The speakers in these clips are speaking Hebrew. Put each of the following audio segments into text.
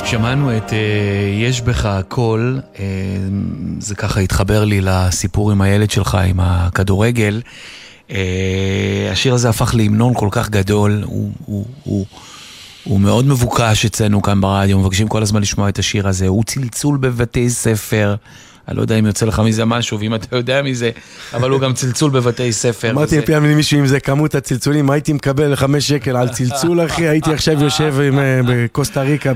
שמענו את יש בך הכל, זה ככה התחבר לי לסיפור עם הילד שלך, עם הכדורגל. השיר הזה הפך להמנון כל כך גדול, הוא מאוד מבוקש אצלנו כאן ברדיו, מבקשים כל הזמן לשמוע את השיר הזה, הוא צלצול בבתי ספר, אני לא יודע אם יוצא לך מזה משהו, ואם אתה יודע מזה, אבל הוא גם צלצול בבתי ספר. אמרתי פעם למישהו, אם זה כמות הצלצולים, הייתי מקבל 5 שקל על צלצול, אחי, הייתי עכשיו יושב בקוסטה ריקה.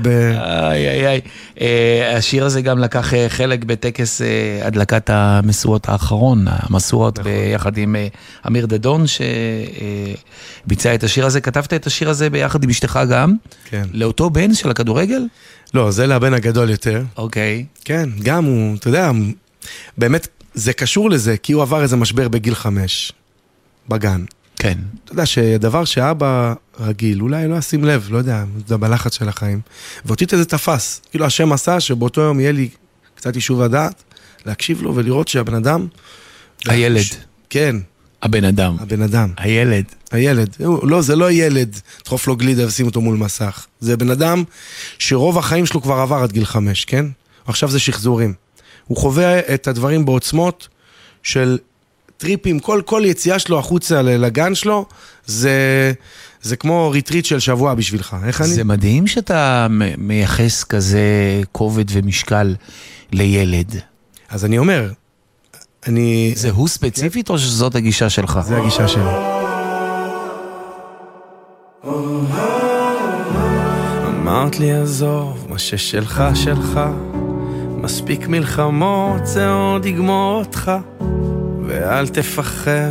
השיר הזה גם לקח חלק בטקס הדלקת המשואות האחרון, המשואות ביחד עם אמיר דדון, שביצע את השיר הזה. כתבת את השיר הזה ביחד עם אשתך גם? כן. לאותו בן של הכדורגל? לא, זה לבן הגדול יותר. אוקיי. כן, גם הוא, אתה יודע, באמת זה קשור לזה, כי הוא עבר איזה משבר בגיל 5, בגן. כן. אתה יודע שדבר שאבא רגיל, אולי לא אשים לב, לא יודע, זה בלחץ של החיים. ואותי זה תפס. כאילו השם עשה שבאותו יום יהיה לי קצת יישוב הדעת, להקשיב לו ולראות שהבן אדם... הילד. כן. הבן אדם. הבן אדם. הילד. הילד. לא, זה לא ילד, תחוף לו גלידה ושים אותו מול מסך. זה בן אדם שרוב החיים שלו כבר עבר עד גיל 5, כן? עכשיו זה שחזורים. הוא חווה את הדברים בעוצמות של טריפים, כל יציאה שלו החוצה לגן שלו, זה כמו ריטריט של שבוע בשבילך. איך אני? זה מדהים שאתה מייחס כזה כובד ומשקל לילד. אז אני אומר, זה הוא ספציפית או שזאת הגישה שלך? זה הגישה שלי. אמרת לי עזוב, מה ששלך שלך, מספיק מלחמות, זה עוד יגמור אותך, ואל תפחד